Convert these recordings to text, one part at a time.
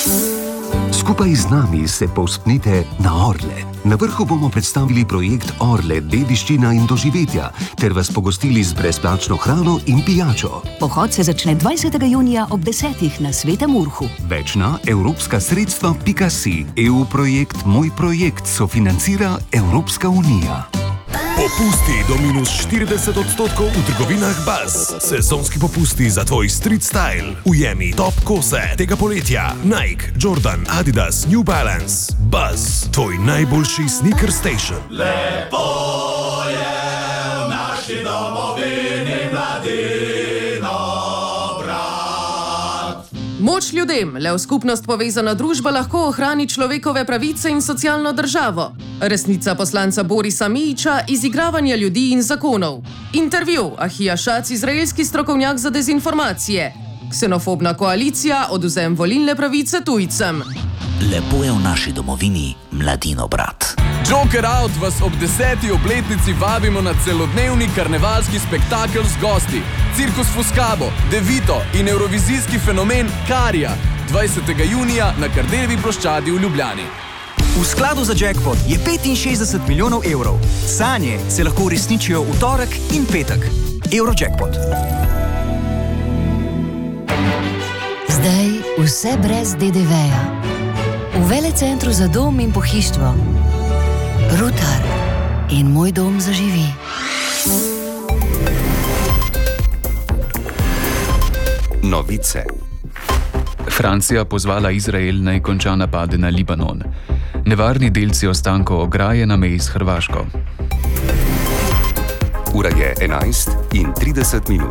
Skupaj z nami se povzpnite na Orle. Na vrhu bomo predstavili projekt Orle, dediščina in doživetja, ter vas pogostili z brezplačno hrano in pijačo. Pohod se začne 20. junija ob 10. na Svetem Urhu. Več na evropskasredstva.si. EU projekt Moj projekt sofinancira Evropska unija. Popusti do -40% v trgovinah Buzz. Sezonski popusti za tvoj street style. Ujemi top kose tega poletja. Nike, Jordan, Adidas, New Balance. Buzz, tvoj najboljši sneaker station. Lepo je v naši domovini mladino brat. Moč ljudem, le v skupnost povezana družba lahko ohrani človekove pravice in socialno državo. Resnica poslanca Borisa Mijića, izigravanja ljudi in zakonov. Intervju Ahija Šac, izraelski strokovnjak za dezinformacije. Ksenofobna koalicija, odvzem volilne pravice tujcem. Lepo je v naši domovini mladino brat. Joker Out vas ob 10. obletnici vabimo na celodnevni karnevalski spektakel z gosti. Cirkus Fuscabo, Devito in evrovizijski fenomen Karija 20. junija na Kardeljevi ploščadi v Ljubljani. V skladu za jackpot je 65 milijonov evrov. Sanje se lahko uresničijo v torek in petek. Eurojackpot. Zdaj vse brez DDV-ja. V velecentru za dom in pohištvo. Rutar in Moj dom zaživi. Novice. Francija pozvala Izrael naj konča napade na Libanon. Nevarni delci ostankov ograje na meji s Hrvaško. Ura je 11:30.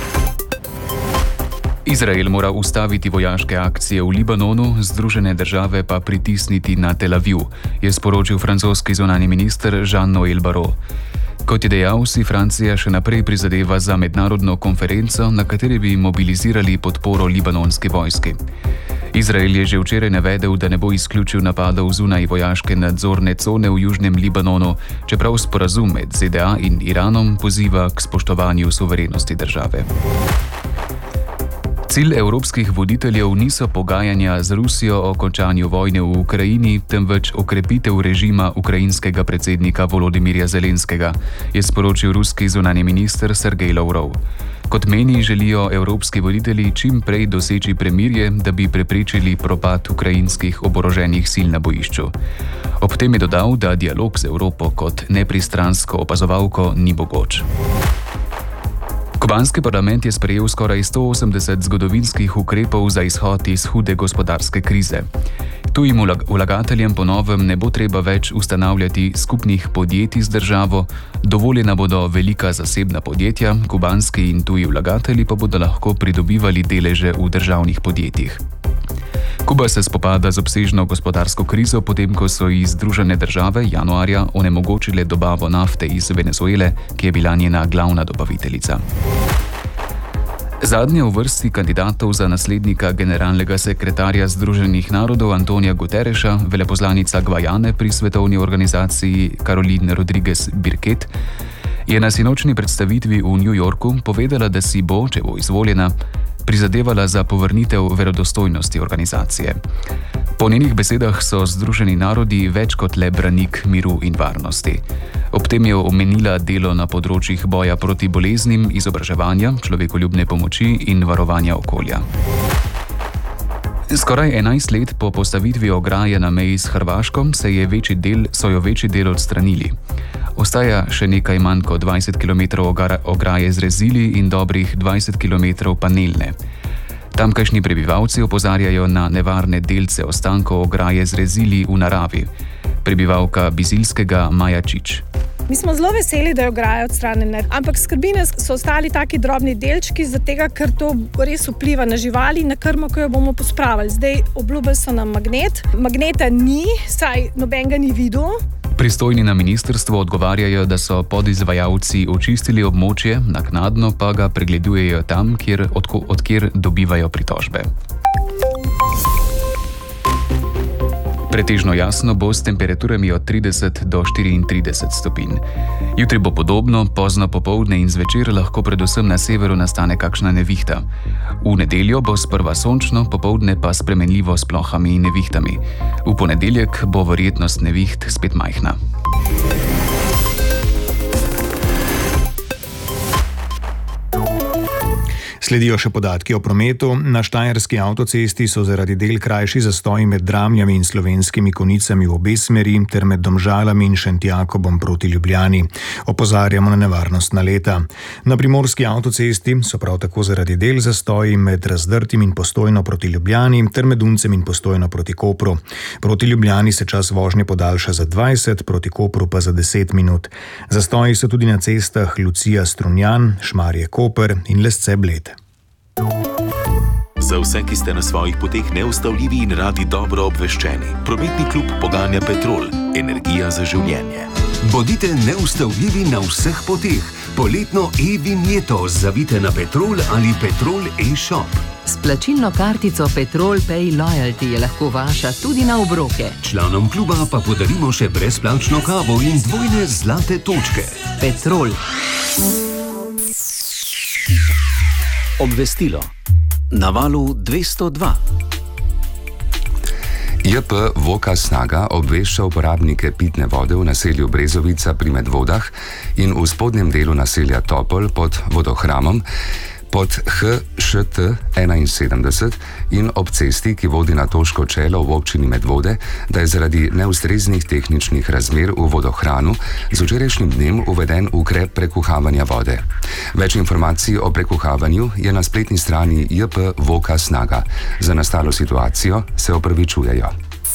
Izrael mora ustaviti vojaške akcije v Libanonu, Združene države pa pritisniti na Tel Aviv, je sporočil francoski zunanji minister Jean-Noël Barrot. Kot je dejal, si Francija še naprej prizadeva za mednarodno konferenco, na kateri bi mobilizirali podporo libanonski vojski. Izrael je že včeraj navedel, da ne bo izključil napadov zunaj vojaške nadzorne cone v južnem Libanonu, čeprav sporazum med ZDA in Iranom poziva k spoštovanju suverenosti države. Cilj evropskih voditeljev niso pogajanja z Rusijo o končanju vojne v Ukrajini, temveč okrepitev režima ukrajinskega predsednika Volodimirja Zelenskega, je sporočil ruski zunanji minister Sergej Lavrov. Kot meni, želijo evropski voditelji čim prej doseči premirje, da bi preprečili propad ukrajinskih oboroženih sil na bojišču. Ob tem je dodal, da dialog z Evropo kot nepristransko opazovalko ni mogoč. Kubanski parlament je sprejel skoraj 180 zgodovinskih ukrepov za izhod iz hude gospodarske krize. Tujim vlagateljem po novem ne bo treba več ustanavljati skupnih podjetij z državo, dovoljena bodo velika zasebna podjetja, kubanski in tuji vlagatelji pa bodo lahko pridobivali deleže v državnih podjetjih. Kuba se spopada z obsežno gospodarsko krizo, potem ko so ji Združene države januarja onemogočile dobavo nafte iz Venezuele, ki je bila njena glavna dobaviteljica. Zadnja v vrsti kandidatov za naslednika generalnega sekretarja Združenih narodov Antonija Guterreša, veleposlanica Gvajane pri svetovni organizaciji Caroline Rodriguez Birket, je na sinočni predstavitvi v New Yorku povedala, da si bo, če bo izvoljena, prizadevala za povrnitev verodostojnosti organizacije. Po njenih besedah so Združeni narodi več kot le branik miru in varnosti. Ob tem je omenila delo na področjih boja proti boleznim, izobraževanja, človekoljubne pomoči in varovanja okolja. Skoraj 11 let po postavitvi ograje na meji s Hrvaško so jo večji del odstranili. Ostaja še nekaj manj kot 20 km ograje z rezili in dobrih 20 km panelne. Tamkajšnji prebivalci opozarjajo na nevarne delce ostankov ograje z rezili v naravi. Prebivalka Bizilskega Maja Čič. Mi smo zelo veseli, da je ograja odstranjena, ampak skrbi nas so ostali taki drobni delčki, zato ker to res vpliva na živali, na krmo, ko jo bomo pospravili. Zdaj obljubili so nam magnet. Magneta ni, saj noben ga ni videl. Pristojni na ministrstvu odgovarjajo, da so podizvajalci očistili območje, naknadno pa ga pregledujejo tam, odkjer dobivajo pritožbe. Pretežno jasno bo s temperaturami od 30 do 34 stopinj. Jutri bo podobno, pozno popoldne in zvečer lahko predvsem na severu nastane kakšna nevihta. V nedeljo bo sprva sončno, popoldne pa spremenljivo s plohami in nevihtami. V ponedeljek bo verjetnost neviht spet majhna. Sledijo še podatki o prometu. Na Štajerski avtocesti so zaradi del krajši zastoji med Dramljami in Slovenskimi Konicami v obe smeri ter med Domžalami in Šentjakobom proti Ljubljani. Opozarjamo na nevarnost naleta. Na Primorski avtocesti so prav tako zaradi del zastoji med Razdrtim in Postojno proti Ljubljani ter med Uncem in Postojno proti Kopru. Proti Ljubljani se čas vožnje podaljša za 20, proti Kopru pa za 10 minut. Zastoji so tudi na cestah Lucija-Strunjan, Šmarje-Koper in Lesce-Bled. Za vse, ki ste na svojih poteh neustavljivi in radi dobro obveščeni, prometni klub poganja Petrol, energija za življenje. Bodite neustavljivi na vseh poteh. Poletno e-vinjeto zavite na Petrol ali Petrol e-shop. S plačilno kartico Petrol Pay Loyalty je lahko vaša tudi na obroke. Članom kluba pa podarimo še brezplačno kavo in dvojne zlate točke. Petrol. Obvestilo. Na valu 202. JP Voka Snaga obvešča uporabnike pitne vode v naselju Brezovica pri Medvodah in v spodnjem delu naselja Topol pod vodohramom pod HŠT 71 in ob cesti, ki vodi na Toško čelo v občini Medvode, da je zaradi neustreznih tehničnih razmer v vodohranu z včerajšnjim dnem uveden ukrep prekuhavanja vode. Več informacij o prekuhavanju je na spletni strani JP Voka Snaga. Za nastalo situacijo se opravičujejo.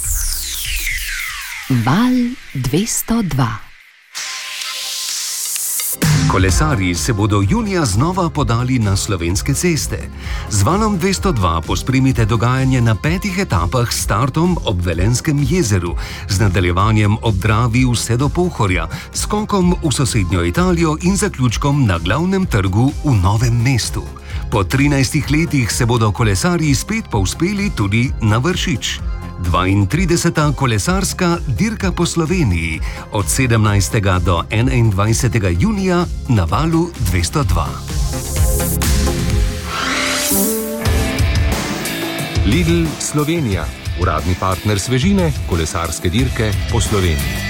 Val 202. Kolesarji se bodo junija znova podali na slovenske ceste. Z valom 202 pospremite dogajanje na 5 etapah s startom ob Velenskem jezeru, z nadaljevanjem ob Dravi vse do Pohorja, skokom v sosednjo Italijo in zaključkom na glavnem trgu v Novem mestu. Po 13 letih se bodo kolesarji spet povzpeli tudi na Vršič. 32. kolesarska dirka po Sloveniji od 17. do 21. junija na valu 202. Lidl Slovenija, uradni partner svežine, kolesarske dirke po Sloveniji.